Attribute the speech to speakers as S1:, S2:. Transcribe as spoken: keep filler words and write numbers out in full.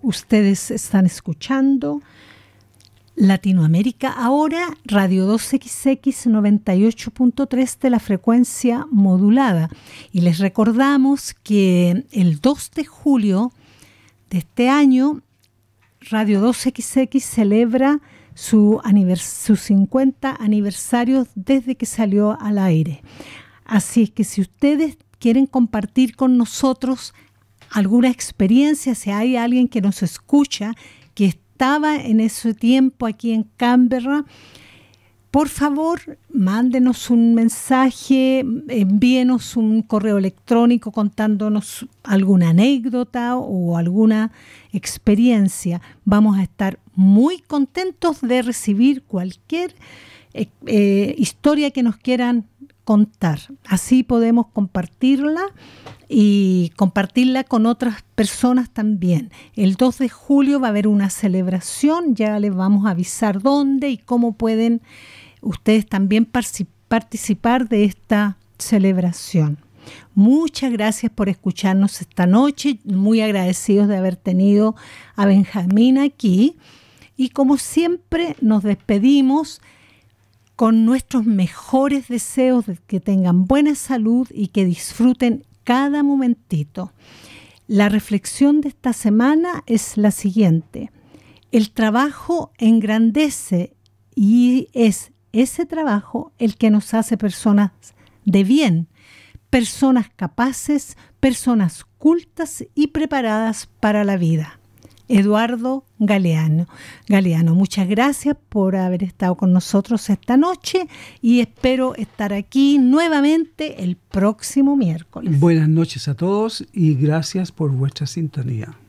S1: Ustedes están escuchando Latinoamérica Ahora, Radio dos equis equis noventa y ocho punto tres de la frecuencia modulada. Y les recordamos que el dos de julio de este año, Radio dos equis equis celebra su anivers- sus cincuenta aniversarios desde que salió al aire. Así es que si ustedes quieren compartir con nosotros alguna experiencia, si hay alguien que nos escucha, que estaba en ese tiempo aquí en Canberra, por favor, mándenos un mensaje, envíenos un correo electrónico contándonos alguna anécdota o alguna experiencia. Vamos a estar muy contentos de recibir cualquier eh, eh, historia que nos quieran contar. Así podemos compartirla y compartirla con otras personas también. El dos de julio va a haber una celebración, ya les vamos a avisar dónde y cómo pueden ustedes también participar de esta celebración. Muchas gracias por escucharnos esta noche, muy agradecidos de haber tenido a Benjamín aquí, y como siempre nos despedimos con nuestros mejores deseos de que tengan buena salud y que disfruten cada momentito. La reflexión de esta semana es la siguiente: el trabajo engrandece y es ese trabajo el que nos hace personas de bien, personas capaces, personas cultas y preparadas para la vida. Eduardo Galeano. Galeano, muchas gracias por haber estado con nosotros esta noche y espero estar aquí nuevamente el próximo miércoles.
S2: Buenas noches a todos y gracias por vuestra sintonía.